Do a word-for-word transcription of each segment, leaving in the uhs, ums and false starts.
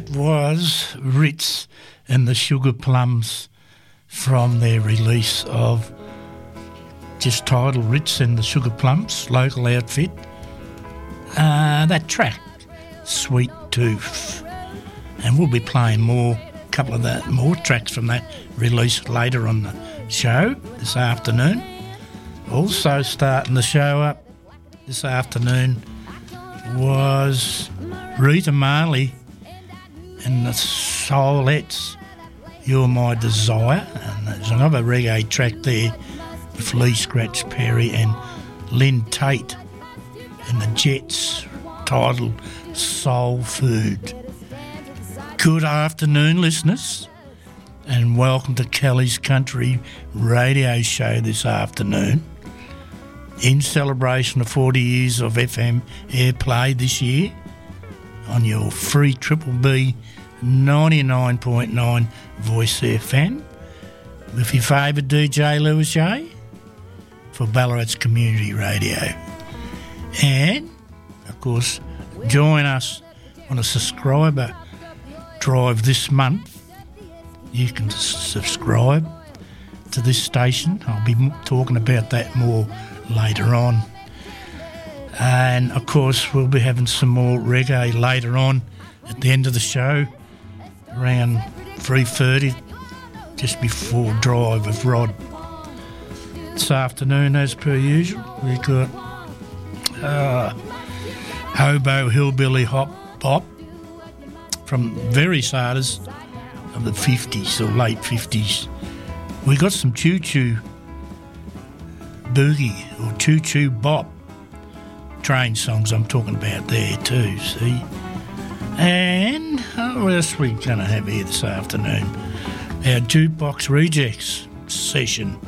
That was Ritz and the Sugar Plums from their release of just titled Ritz and the Sugar Plums, local outfit. Uh, that track, Sweet Tooth. And we'll be playing more, a couple of that, more tracks from that release later on the show this afternoon. Also starting the show up this afternoon was Rita Marley and the Soulettes, You're My Desire. And there's another reggae track there with Lee Scratch Perry and Lynn Tate and the Jets, titled Soul Food. Good afternoon, listeners, and welcome to Kelly's Country Radio Show this afternoon. In celebration of forty years of F M airplay this year on your free Triple B ninety-nine point nine Voice F M with your favourite D J Lewis J for Ballarat's Community Radio. And, of course, join us on a subscriber drive this month. You can subscribe to this station. I'll be talking about that more later on. And, of course, we'll be having some more reggae later on at the end of the show, around three thirty, just before Drive with Rod. This afternoon, as per usual, we've got uh, Hobo Hillbilly Hop Bop from various artists of the fifties or late fifties. We got some Choo Choo Boogie or Choo Choo Bop train songs I'm talking about there too, see? And oh, what else are we going to have here this afternoon? Our Jukebox Rejects session.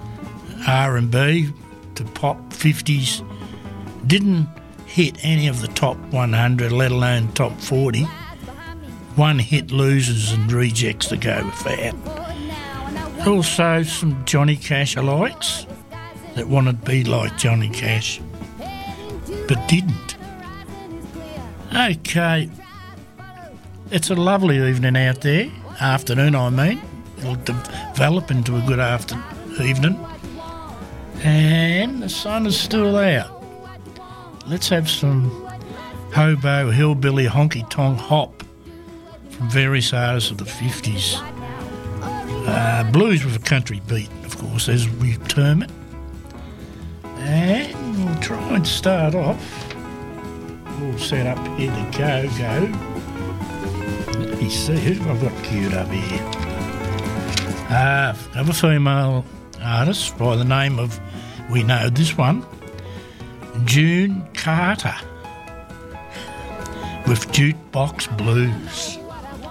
R and B to pop fifties. Didn't hit any of the top one hundred, let alone top forty. One hit losers and rejects to go with that. Also some Johnny Cash alikes that wanted to be like Johnny Cash but didn't. Okay, it's a lovely evening out there. Afternoon, I mean. It'll develop into a good after evening. And the sun is still out. Let's have some Hobo Hillbilly Honky Tonk Hop from various artists of the fifties. Uh, blues with a country beat, of course, as we term it. And we'll try and start off. All set up here to go, go. Let me see who I've got queued up here. Uh, another female artist by the name of, we know this one, June Carter with Jukebox Blues.